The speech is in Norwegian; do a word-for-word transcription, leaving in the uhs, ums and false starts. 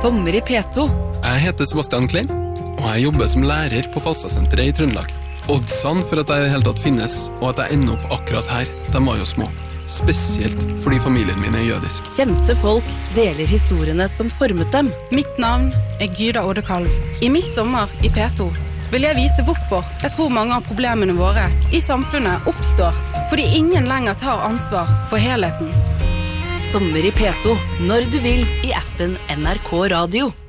Sommer i P to. Jeg heter Sebastian Klein, og jeg jobber som lærer på Falstadsenteret i Trøndelag. Oddsene for at jeg i det hele tatt finnes, og at jeg ender opp akkurat her, de var jo små. Spesielt fordi familien min er jødisk. Kjente folk deler historiene som formet dem. Mitt navn er Gyda Oddekalv. I mitt sommer i P to vil jeg vise hvorfor jeg tror mange av problemene våre i samfunnet oppstår, fordi ingen lenger tar ansvar for helheten. Sommer i P to, når du vil, i appen N R K Radio.